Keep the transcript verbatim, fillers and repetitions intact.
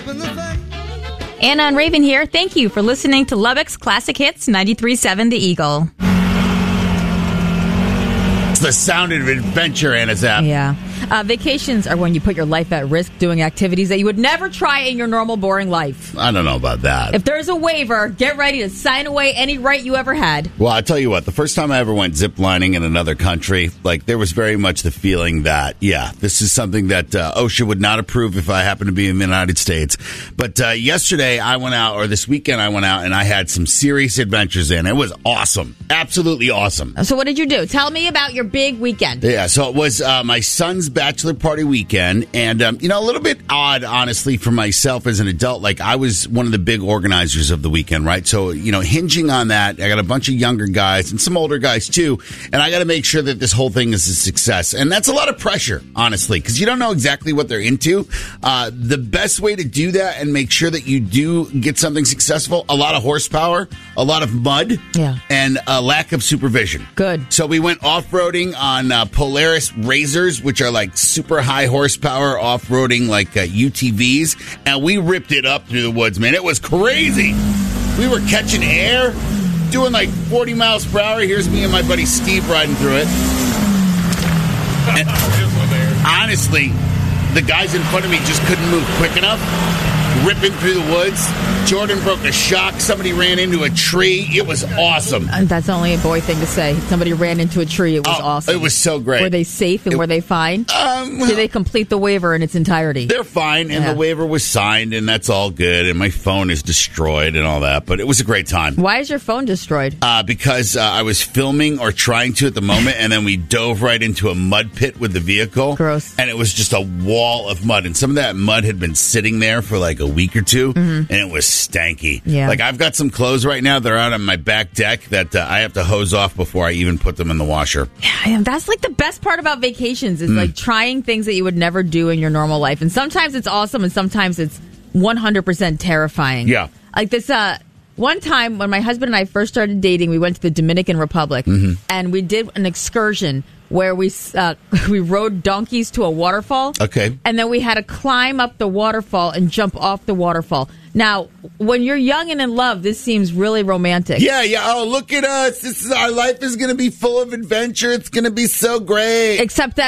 Anna and Raven here. Thank you for listening to Lubbock's Classic Hits ninety-three point seven The Eagle. It's the sound of adventure, Anna's app. Yeah. Uh, vacations are when you put your life at risk doing activities that you would never try in your normal, boring life. I don't know about that. If there's a waiver, get ready to sign away any right you ever had. Well, I tell you what, the first time I ever went ziplining in another country, like, there was very much the feeling that, yeah, this is something that uh, OSHA would not approve if I happened to be in the United States. But uh, yesterday I went out, or this weekend I went out, and I had some serious adventures in. It was awesome. Absolutely awesome. So what did you do? Tell me about your big weekend. Yeah, so it was uh, my son's bachelor party weekend, and um, you know, a little bit odd, honestly, for myself as an adult. Like, I was one of the big organizers of the weekend, right? So, you know, hinging on that, I got a bunch of younger guys and some older guys too, and I got to make sure that this whole thing is a success. And that's a lot of pressure, honestly, because you don't know exactly what they're into. Uh, the best way to do that and make sure that you do get something successful, a lot of horsepower, a lot of mud, yeah, and a lack of supervision. Good. So we went off-roading on uh, Polaris Razors, which are like super high horsepower off-roading, like uh, U T Vs, and we ripped it up through the woods, man. It was crazy. We were catching air, doing like forty miles per hour. Here's me and my buddy Steve riding through it. And honestly, the guys in front of me just couldn't move quick enough. Ripping through the woods. Jordan broke a shock. Somebody ran into a tree. It was awesome. And that's only a boy thing to say. Somebody ran into a tree. It was oh, awesome. It was so great. Were they safe and it, were they fine? Um, Did they complete the waiver in its entirety? They're fine, and yeah. the waiver was signed, and that's all good, and my phone is destroyed and all that, but it was a great time. Why is your phone destroyed? Uh, because uh, I was filming or trying to at the moment, and then we dove right into a mud pit with the vehicle. Gross. And it was just a wall of mud, and some of that mud had been sitting there for like a week or two, mm-hmm. and it was stanky. Yeah. Like, I've got some clothes right now that are out on my back deck that uh, I have to hose off before I even put them in the washer. Yeah, that's like the best part about vacations is mm. like trying things that you would never do in your normal life. And sometimes it's awesome, and sometimes it's one hundred percent terrifying. Yeah. Like this, uh, one time when my husband and I first started dating, we went to the Dominican Republic, mm-hmm. and we did an excursion where we uh, we rode donkeys to a waterfall. Okay. And then we had to climb up the waterfall and jump off the waterfall. Now, when you're young and in love, this seems really romantic. Yeah, yeah. Oh, look at us. This is, our life is going to be full of adventure. It's going to be so great. Except that